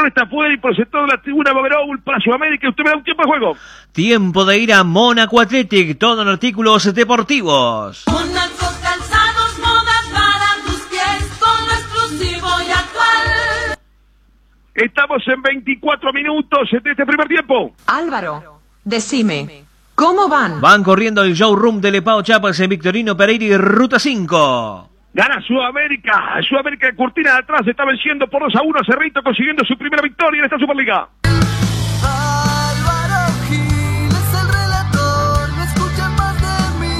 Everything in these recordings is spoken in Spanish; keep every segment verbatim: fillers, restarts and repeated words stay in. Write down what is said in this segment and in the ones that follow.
balón está afuera y por el sector de la tribuna va a haber Owl para Sudamérica. Usted me da un tiempo de juego. Tiempo de ir a Mónaco Athletic, todo en artículos deportivos. Mónaco calzados, moda para tus pies, con lo exclusivo y actual. Estamos en veinticuatro minutos de este primer tiempo. Álvaro, decime, ¿cómo van? Van corriendo el showroom de Lepao Chiapas en Victorino Pereira y Ruta cinco. Gana Sudamérica. Sudamérica de Cortina de atrás está venciendo por dos a uno a Cerrito, consiguiendo su primera victoria en esta Superliga. Álvaro Gil es el relator, no escuchen más de mí.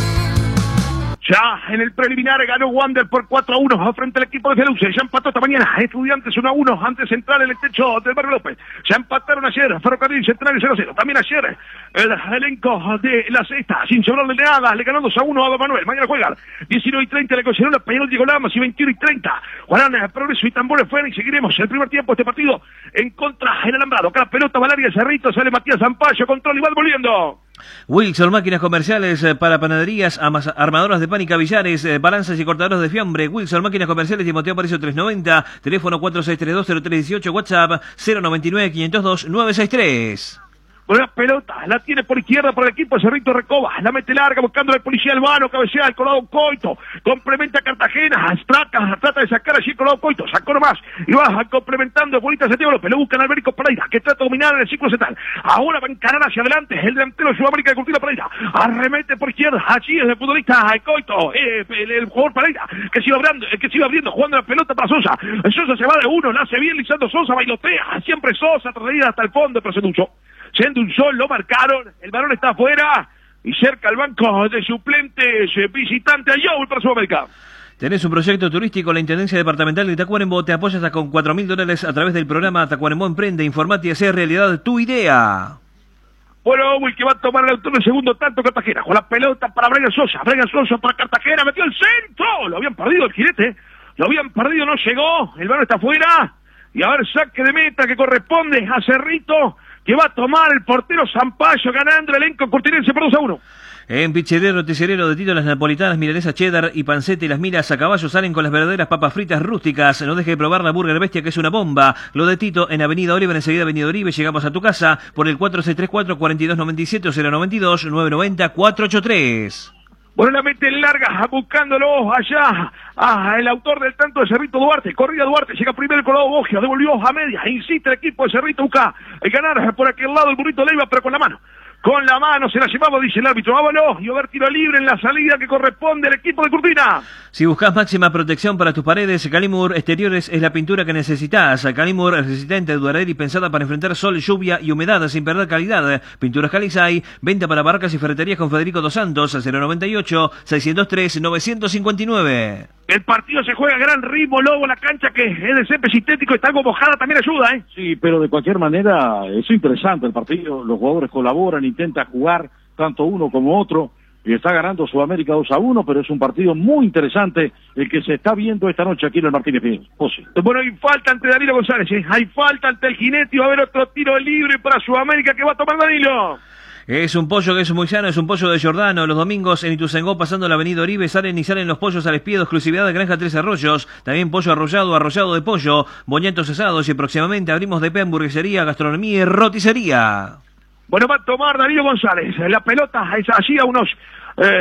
Ya en el preliminar ganó Wander por cuatro a uno frente al equipo de Luce. Ya empató esta mañana Estudiantes uno a uno ante Central en el techo del Barrio López. Ya empataron ayer Ferrocarril Central cero a cero. También ayer el elenco de la sexta, sin sobrarle nada, le ganó dos a uno a Don Manuel. Mañana juegan diecinueve y treinta, le consiguieron la Peñarol Diego Lamas y veintiuno y treinta. Jugarán Progreso y Tambores Fénix. Seguiremos el primer tiempo de este partido en contra en Alambrado. Cada pelota Valaria Cerrito, sale Matías Zampayo, control y va volviendo. Wilson, máquinas comerciales para panaderías, armadoras de pan y cavillares, eh, balanzas y cortadores de fiambre. Wilson, máquinas comerciales, Timoteo Aparicio trescientos noventa, teléfono cuatro seis tres dos cero tres uno ocho, WhatsApp cero noventa y nueve, quinientos dos, nueve sesenta y tres. Buena pelota, la tiene por izquierda para el equipo de Cerrito Recoba, la mete larga buscando al policía Albano, cabecea al Colado Coito, complementa a Cartagena, trata, trata de sacar allí el Colado Coito, sacó nomás, y va complementando bonita Santiago López, lo buscan Alberico Pereira, que trata de dominar en el ciclo central, ahora va a encarar hacia adelante, el delantero de Sudamérica de Cortina Pereira, arremete por izquierda, allí es el futbolista el Coito, eh, el, el jugador Pereira, que sigue abriendo, que sigue abriendo, jugando la pelota para Sosa, Sosa se va de uno, la hace bien, Lisandro Sosa, bailotea, siempre Sosa, traída hasta el fondo, pero se duchó. Siendo un sol, lo marcaron, el balón está afuera y cerca al banco de suplentes visitante a Youl para Sudamérica. Tenés un proyecto turístico, la Intendencia Departamental de Tacuarembó te apoya hasta con cuatro mil dólares a través del programa Tacuarembó Emprende, informate y hacer realidad tu idea. Bueno, Owl que va a tomar el autor del segundo tanto Cartagena, con la pelota para Brian Sosa, Brian Sosa para Cartagena, metió el centro, lo habían perdido el jinete, lo habían perdido, no llegó, el balón está afuera y a ver saque de meta que corresponde a Cerrito, que va a tomar el portero Zampayo, ganando el elenco cortinense por dos a uno. En Pichedero, Ticerero de Tito, las napolitanas, milanesa cheddar y panceta y las milas a caballo salen con las verdaderas papas fritas rústicas. No deje de probar la Burger Bestia, que es una bomba. Lo de Tito en Avenida Oliver, enseguida Avenida Oribe. Llegamos a tu casa por el cuatro seis tres cuatro, cuatro dos nueve siete, cero nueve dos, nueve nueve cero, cuatro ocho tres. Bueno, la mete larga, buscándolo allá, ah, el autor del tanto de Cerrito Duarte, corrida Duarte, llega primero el Colado Bogio, devolvió a media, insiste el equipo de Cerrito, busca el ganar por aquel lado el burrito Leiva, pero con la mano. Con la mano se la llevaba, dice el árbitro, vámonos, y a ver tiro libre en la salida que corresponde al equipo de Cortina. Si buscas máxima protección para tus paredes, Calimur Exteriores es la pintura que necesitas. Calimur resistente, duradera y pensada para enfrentar sol, lluvia y humedad sin perder calidad. Pinturas Calizay, venta para barracas y ferreterías con Federico Dos Santos, cero noventa y ocho, seiscientos tres, novecientos cincuenta y nueve. El partido se juega a gran ritmo, Lobo, la cancha que es de césped sintético, está algo mojada, también ayuda, ¿eh? Sí, pero de cualquier manera es interesante el partido, los jugadores colaboran, intentan jugar tanto uno como otro, y está ganando Sudamérica dos a uno, pero es un partido muy interesante el que se está viendo esta noche aquí en el Martínez Pérez. José. Bueno, hay falta ante Danilo González, ¿eh? Hay falta ante el jinete y va a haber otro tiro libre para Sudamérica que va a tomar Danilo. Es un pollo que es muy sano, es un pollo de Giordano. Los domingos en Ituzaingó, pasando la avenida Oribe, salen y salen los pollos al espiedo, exclusividad de Granja Tres Arroyos. También pollo arrollado, arrollado de pollo, boñetos asados y próximamente abrimos de P hamburguesería, gastronomía y roticería. Bueno, va a tomar Danilo González. La pelota es allí a unos eh,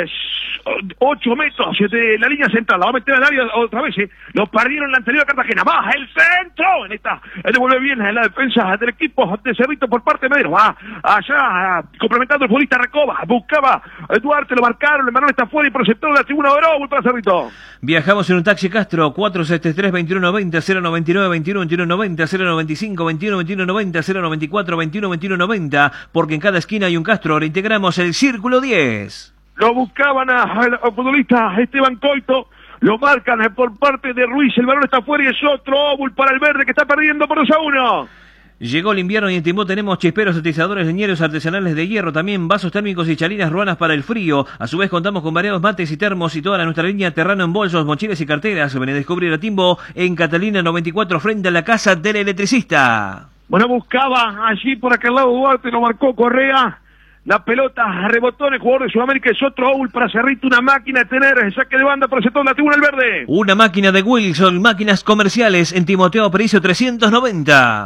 ocho metros de la línea central. La va a meter al área otra vez. Eh. Lo perdieron en la anterior Cartagena. Baja el centro. En esta, él devuelve bien en la defensa del equipo de Cerrito por parte de Medero. Va allá complementando el futbolista Recoba. Buscaba a Duarte, lo marcaron. El balón está fuera y por el sector de la tribuna de Oro. Para Cerrito. Viajamos en un taxi Castro. cuatro siete tres, veintiuno noventa, cero noventa y nueve, veintiuno veintiuno noventa, cero noventa y cinco, veintiuno veintiuno noventa, cero noventa y cuatro, veintiuno veintiuno noventa. Porque en cada esquina hay un Castro. Ahora integramos el Círculo diez. Lo buscaban al futbolista Esteban Coito, lo marcan por parte de Ruiz, el balón está fuera y es otro Owl para el verde que está perdiendo por dos a uno. Llegó el invierno y en Timó tenemos chisperos, atizadores, leñeros artesanales de hierro, también vasos térmicos y chalinas ruanas para el frío. A su vez contamos con variados mates y termos y toda la nuestra línea Terrano en bolsos, mochilas y carteras. Ven a descubrir a Timbo en Catalina noventa y cuatro frente a la casa del electricista. Bueno, buscaba allí por aquel lado Duarte, lo marcó Correa. La pelota rebotó en el jugador de Sudamérica, es otro Owl para Cerrito, una máquina de tener el saque de banda por el sector de la tribuna del verde. Una máquina de Wilson, máquinas comerciales en Timoteo Aparicio trescientos noventa.